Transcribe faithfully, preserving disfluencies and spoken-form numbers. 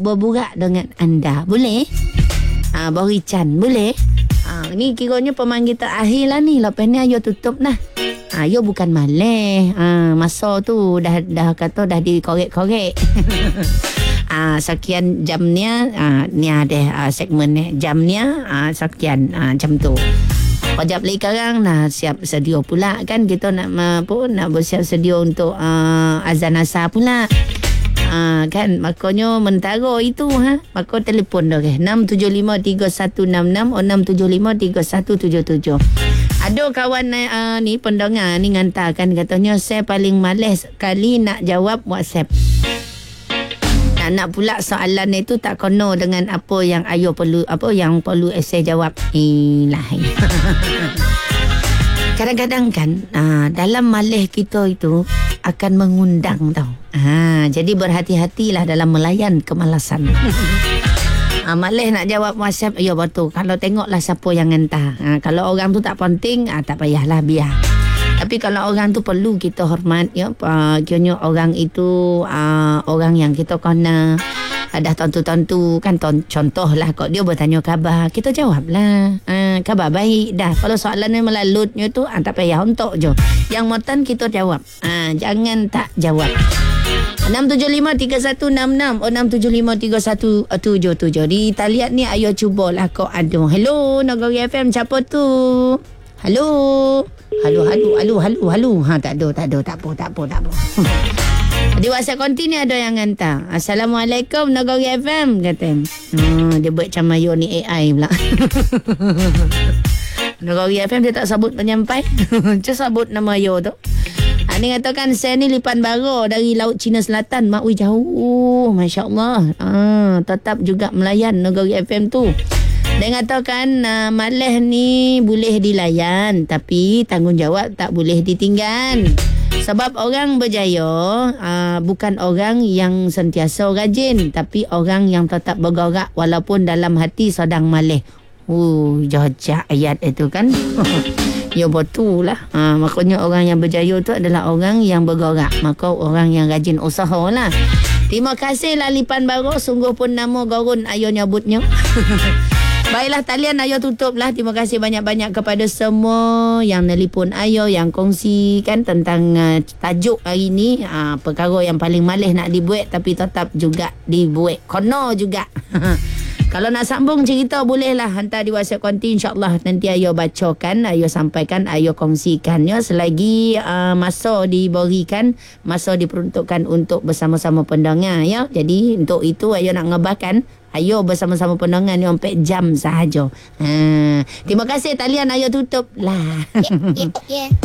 berburak dengan anda. Boleh? Ah, Borican, boleh? Ah, ni kiranya pemanggi terakhir lah ni. Lepas ni ayo tutup lah. Ayo bukan maleh. Ah, masa tu dah dah kata dah dikorek-korek. Ah, sekian jamnya, ah, ni ada ah, segmen ni. Jamnya ah, sekian ah, jam tu. Kejap lagi sekarang nah siap sedia pula kan kita nak apa nak bersiap sedia untuk uh, azan asar pula. Uh, kan makanya mentara itu ha maka telefon dah ke enam tujuh lima tiga satu enam enam enam tujuh lima tiga satu tujuh tujuh. Ada kawan uh, ni pendengar ni ngantarkan katanya saya paling malas sekali nak jawab WhatsApp. Nak nak pula soalan itu tak kena dengan apa yang ayo perlu apa yang perlu saya jawab. Ilah. Kadang-kadang kan uh, dalam malas kita itu akan mengundang tau. Ha, jadi berhati-hatilah dalam melayan kemalasan. Ha, malas nak jawab WhatsApp, ya betul. Kalau tengoklah siapa yang hantar. Ha, kalau orang tu tak penting, ha, tak payahlah biar. Tapi kalau orang tu perlu kita hormat, ya, uh, kiranya orang itu uh, orang yang kita kena uh, dah tentu-tentu kan ton, contohlah kok dia bertanya khabar, kita jawablah. Uh, khabar baik dah. Kalau soalan ni melalutnya tu uh, tak payah untuk je. Yang motan kita jawab. Uh, jangan tak jawab. enam tujuh lima tiga satu enam enam enam tujuh lima tiga satu tujuh tujuh. Di talian ni ayo cubalah kau ada. Hello Nagari F M, siapa tu? Halo. Halo halo halo halo halo. Ha tak ada tak ada tak apa tak apa tak apa. Di WhatsApp konti ni ada yang hantar. Assalamualaikum Nagari F M kata. Hmm, dia buat macam mayo ni A I pula. Nagari F M dia tak sebut penyampai. Dia sebut nama yo tu. Ha, ni katakan saya ni lipan bara dari Laut Cina Selatan. Mak ui jauh. Masya Allah. Ha, tetap juga melayan Nagari F M tu. Dia katakan uh, malas ni boleh dilayan tapi tanggungjawab tak boleh ditinggal. Sebab orang berjaya uh, bukan orang yang sentiasa rajin tapi orang yang tetap bergerak walaupun dalam hati sedang malas. Uh, jajak ayat itu kan. Ya betul lah. Ha, makanya orang yang berjaya tu adalah orang yang bergerak. Maka orang yang rajin usaha lah. Terima kasih lah lipan baru. Sungguh pun nama Gorun ayo nyebutnya. Baiklah talian ayo tutup lah. Terima kasih banyak-banyak kepada semua yang nelipon ayo, yang kongsikan tentang uh, tajuk hari ni. Uh, perkara yang paling malas nak dibuat tapi tetap juga dibuat. Kono juga. Kalau nak sambung cerita bolehlah hantar di WhatsApp konti, insyaAllah nanti ayo bacakan, ayo sampaikan, ayo kongsikan ya. Selagi uh, masa diberikan, masa diperuntukkan untuk bersama-sama pendengar ya. Jadi untuk itu ayo nak ngebahkan, ayo bersama-sama pendengar ni empat jam sahaja. Ha. Terima kasih talian, ayo tutup lah. Yeah, yeah, yeah.